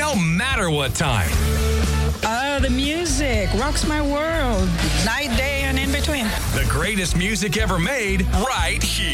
no matter what time. The music rocks my world. Night, day, and in between. The greatest music ever made, right here.